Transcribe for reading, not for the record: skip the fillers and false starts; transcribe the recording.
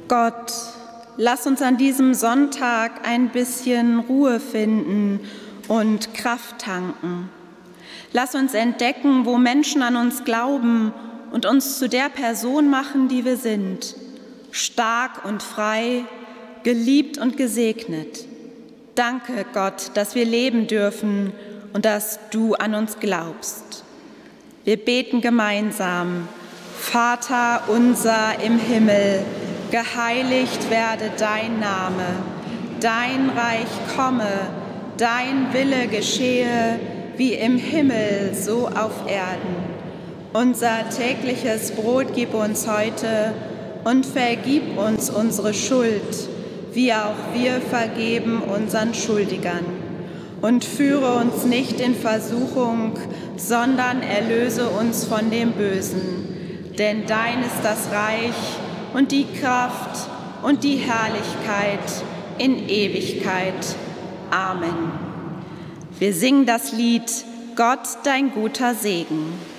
Gott, lass uns an diesem Sonntag ein bisschen Ruhe finden und Kraft tanken. Lass uns entdecken, wo Menschen an uns glauben und uns zu der Person machen, die wir sind. Stark und frei, geliebt und gesegnet. Danke, Gott, dass wir leben dürfen und dass du an uns glaubst. Wir beten gemeinsam. Vater unser im Himmel, geheiligt werde dein Name. Dein Reich komme, dein Wille geschehe, wie im Himmel, so auf Erden. Unser tägliches Brot gib uns heute und vergib uns unsere Schuld, wie auch wir vergeben unseren Schuldigern. Und führe uns nicht in Versuchung, sondern erlöse uns von dem Bösen. Denn dein ist das Reich und die Kraft und die Herrlichkeit in Ewigkeit. Amen. Wir singen das Lied Gott, dein guter Segen.